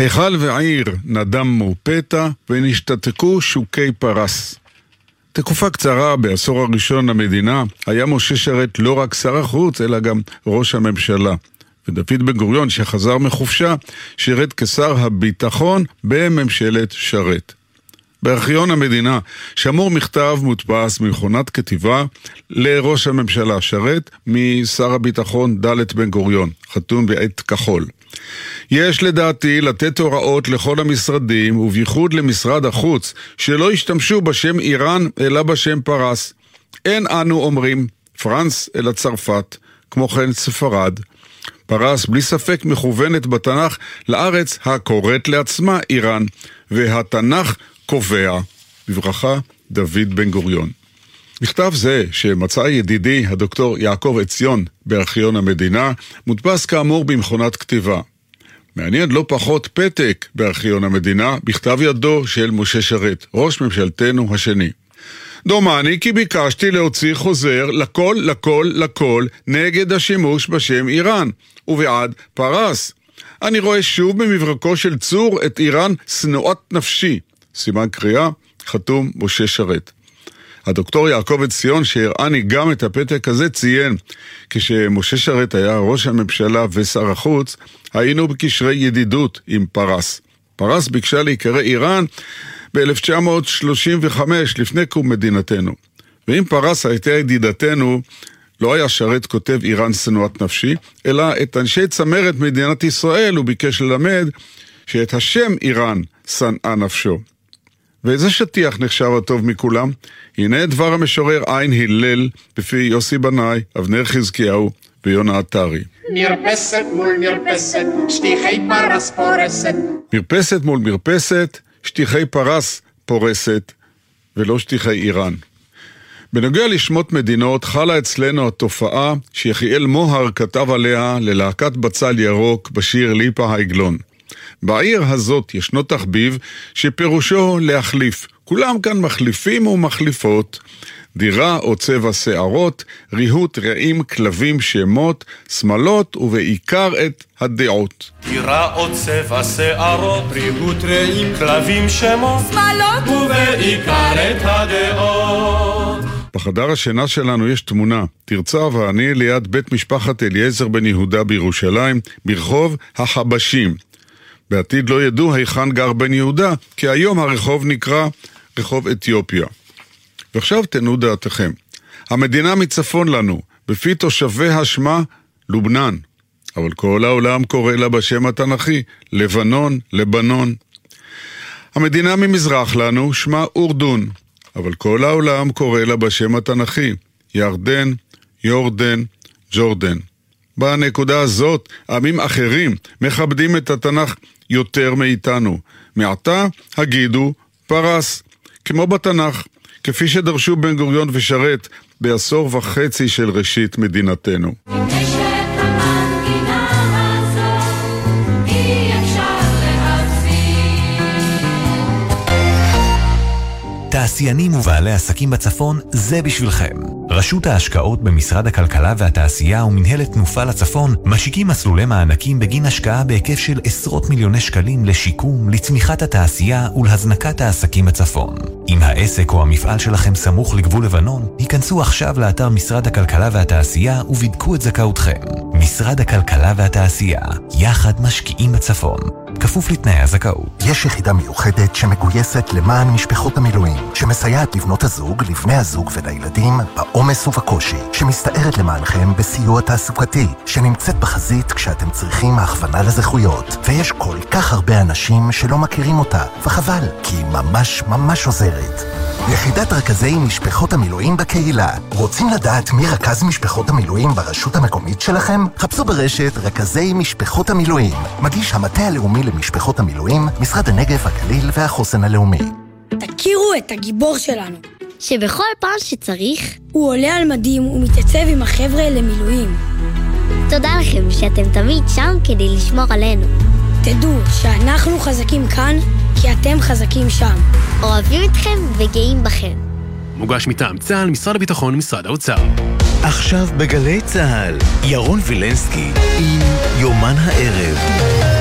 היכל ועיר נדמו פתע ונשתתקו שוקי פרס. תקופה קצרה בעשור הראשון למדינה היה משה שרת לא רק שר החוץ אלא גם ראש הממשלה. ודוד בן גוריון שחזר מחופשה שירת כשר הביטחון בממשלת שרת. בארכיון המדינה שמור מכתב מודפס ממכונת כתיבה לראש הממשלה שרת משר הביטחון ד' בן גוריון, חתום בעט כחול. יש לדעתי לתת הוראות לכל המשרדים ובייחוד למשרד החוץ שלא ישתמשו בשם איראן אלא בשם פרס. אין אנו אומרים פרנס אלא צרפת, כמו כן ספרד. פרס בלי ספק מכוונת בתנ"ך לארץ הקוראת לעצמה איראן, והתנ"ך קובע. בברכה, דוד בן גוריון. מכתב זה שמצא ידידי הדוקטור יעקב עציון בארכיון המדינה מודפס כאמור במכונת כתיבה. מעניין לא פחות פתק בארכיון המדינה בכתב ידו של משה שרת, ראש ממשלתנו השני. דומני כי ביקשתי להוציא חוזר לכל נגד השימוש בשם איראן ובעד פרס. אני רואה שוב במברקו של צור את איראן שנואת נפשי. סימן קריאה, חתום משה שרת. הדוקטור יעקב עציון שהראני גם את הפתק הזה ציין, כשמשה שרת היה ראש הממשלה ושר החוץ, היינו בקשרי ידידות עם פרס. פרס ביקשה להיקרא איראן ב-1935 לפני קום מדינתנו. ואם פרס הייתה ידידתנו, לא היה שרת כותב איראן שנואת נפשי, אלא את אנשי צמרת מדינת ישראל הוא ביקש ללמד שאת השם איראן שנאה נפשו. ואיזה שטיח נחשב הטוב מכולם? הנה דבר המשורר עין הלל בפי יוסי בנאי, אבנר חזקיהו ויונה עטרי. מרפסת מול מרפסת, שטיחי פרס פורסת. מרפסת מול מרפסת, שטיחי פרס פורסת, ולא שטיחי איראן. בנוגע לשמות מדינות, חלה אצלנו התופעה שיחיאל מוהר כתב עליה ללהקת בצל ירוק בשיר ליפה העגלון. בעיר הזאת ישנו תחביב שפירושו להחליף. כולם כאן מחליפים ומחליפות. דירה או צבע שערות, ריהוט רעים, כלבים, שמות, שמלות ובעיקר את הדעות. דירה או צבע שערות, ריהוט רעים, כלבים, שמות, שמלות ובעיקר את הדעות. בחדר השינה שלנו יש תמונה. תרצה ואני ליד בית משפחת אליעזר בן יהודה בירושלים, ברחוב החבשים. בעתיד לא ידעו היכן גר בן יהודה, כי היום הרחוב נקרא רחוב אתיופיה. ועכשיו תנו דעתכם. המדינה מצפון לנו, בפי תושביה שמה לובנן. אבל כל העולם קורא לה בשם התנ"כי, לבנון, לבנון. המדינה ממזרח לנו שמה אורדון. אבל כל העולם קורא לה בשם התנ"כי, ירדן, יורדן, ג'ורדן. בנקודה הזאת, עמים אחרים מכבדים את התנ"ך יותר מאיתנו. מעתה הגידו פרס, כמו בתנ"ך, כפי שדרשו בן גוריון ושרת בעשור וחצי של ראשית מדינתנו. תעשיינים ובעלי עסקים בצפון, זה בשבילכם. רשות ההשקעות במשרד הכלכלה והתעשייה ומנהלת תנופה לצפון משיקים מסלולי מענקים בגין השקעה בהיקף של עשרות מיליוני שקלים לשיקום, לצמיחת התעשייה ולהזנקת העסקים בצפון. אם העסק או המפעל שלכם סמוך לגבול לבנון, היכנסו עכשיו לאתר משרד הכלכלה והתעשייה ובדקו את זכאותכם. משרד הכלכלה והתעשייה, יחד משקיעים בצפון. כפוף לתנאי הזכאות. יש יחידה מיוחדת שמגויסת למען משפחות המילואים, שמסייעת לבנות הזוג, לבני הזוג ולילדים בעומס ובקושי, שמסתערת למענכם בסיוע תעסוקתי, שנמצאת בחזית כשאתם צריכים הכוונה לזכויות. ויש כל כך הרבה אנשים שלא מכירים אותה, וחבל, כי היא ממש עוזרת. יחידת רכזי משפחות המילואים בקהילה. רוצים לדעת מי רכז משפחות המילואים ברשות המקומית שלכם? חפשו ברשת רכזי משפחות המילואים. מגיש המטה הלאומי למשפחות המילואים, משרד הנגב, הגליל והחוסן הלאומי. תכירו את הגיבור שלנו, שבכל פעם שצריך הוא עולה על מדים ומתייצב עם החבר'ה למילואים. תודה לכם שאתם תמיד שם כדי לשמור עלינו. תדעו שאנחנו חזקים כאן כי אתם חזקים שם. אוהבים אתכם וגאים בכם. מוגש מטעם צה"ל, משרד הביטחון, משרד האוצר. עכשיו בגלי צה"ל, ירון וילנסקי עם יומן הערב.